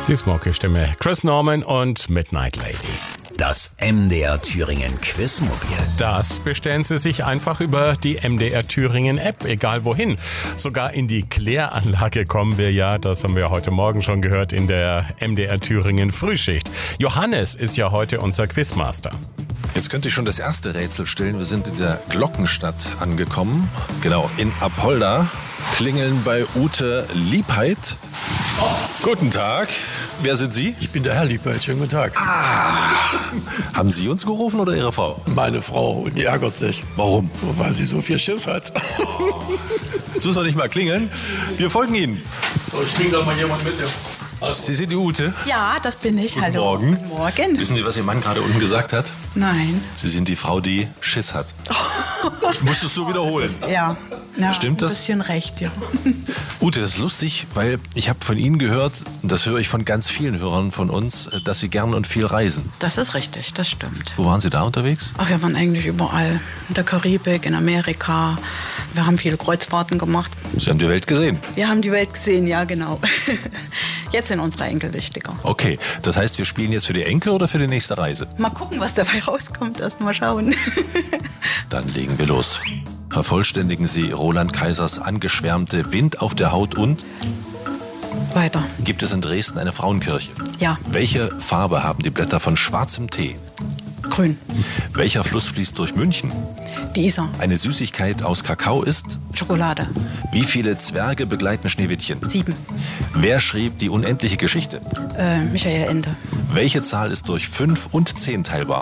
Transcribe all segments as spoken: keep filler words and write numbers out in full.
Die Smoky-Stimme Chris Norman und Midnight Lady. Das M D R Thüringen Quizmobil. Das bestellen Sie sich einfach über die M D R Thüringen App, egal wohin. Sogar in die Kläranlage kommen wir ja, das haben wir heute Morgen schon gehört, in der M D R Thüringen Frühschicht. Johannes ist ja heute unser Quizmaster. Jetzt könnte ich schon das erste Rätsel stellen. Wir sind in der Glockenstadt angekommen. Genau, in Apolda. Klingeln bei Ute Liebheit. Oh. Guten Tag. Wer sind Sie? Ich bin der Herr Liebheit. Schönen guten Tag. Ah. Haben Sie uns gerufen oder Ihre Frau? Meine Frau. Und die ärgert sich. Warum? Weil sie so viel Schiss hat. Oh. Jetzt müssen wir nicht mal klingeln. Wir folgen Ihnen. So, ich bringe doch mal jemand mit. Sie sind die Ute? Ja, das bin ich. Guten Hallo. Morgen. Guten Morgen. Wissen Sie, was Ihr Mann gerade unten gesagt hat? Nein. Sie sind die Frau, die Schiss hat. Ich muss es so wiederholen. Ja. ja Stimmt das? Ein bisschen recht, ja. Ute, das ist lustig, weil ich habe von Ihnen gehört, und das höre ich von ganz vielen Hörern von uns, dass Sie gern und viel reisen. Das ist richtig, das stimmt. Wo waren Sie da unterwegs? Ach, wir waren eigentlich überall. In der Karibik, in Amerika. Wir haben viele Kreuzfahrten gemacht. Sie haben die Welt gesehen? Wir haben die Welt gesehen, ja, genau. Jetzt sind unsere Enkel wichtiger. Okay, das heißt, wir spielen jetzt für die Enkel oder für die nächste Reise? Mal gucken, was dabei rauskommt. Erst mal schauen. Dann legen wir los. Vervollständigen Sie Roland Kaisers angeschwärmte Wind auf der Haut und? Weiter. Gibt es in Dresden eine Frauenkirche? Ja. Welche Farbe haben die Blätter von schwarzem Tee? Grün. Welcher Fluss fließt durch München? Die Isar. Eine Süßigkeit aus Kakao ist? Schokolade. Wie viele Zwerge begleiten Schneewittchen? Sieben. Wer schrieb die unendliche Geschichte? Äh, Michael Ende. Welche Zahl ist durch fünf und zehn teilbar?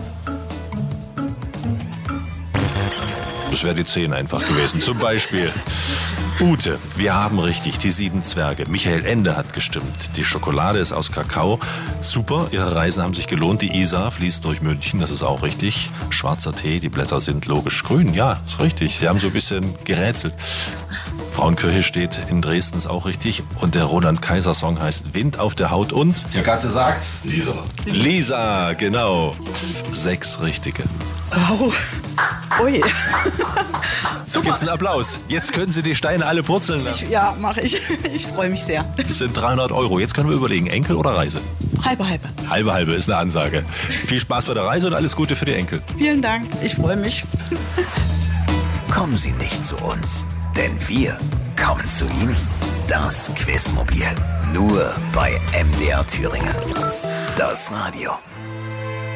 Das wäre die zehn einfach gewesen. Zum Beispiel. Ute, wir haben richtig, die sieben Zwerge. Michael Ende hat gestimmt. Die Schokolade ist aus Kakao. Super, Ihre Reisen haben sich gelohnt. Die Isar fließt durch München, das ist auch richtig. Schwarzer Tee, die Blätter sind logisch grün. Ja, ist richtig. Sie haben so ein bisschen gerätselt. Frauenkirche steht in Dresden, ist auch richtig. Und der Roland-Kaiser-Song heißt Wind auf der Haut und? Ihr Gatte sagt's. Lisa. Lisa, genau. Sechs richtige. Wow. Ui. So gibt's einen Applaus. Jetzt können Sie die Steine alle purzeln lassen. Ich, ja, mache ich. Ich freue mich sehr. Das sind dreihundert Euro. Jetzt können wir überlegen, Enkel oder Reise? Halbe, halbe. Halbe, halbe ist eine Ansage. Viel Spaß bei der Reise und alles Gute für die Enkel. Vielen Dank. Ich freue mich. Kommen Sie nicht zu uns, denn wir kommen zu Ihnen. Das Quizmobil. Nur bei M D R Thüringen. Das Radio.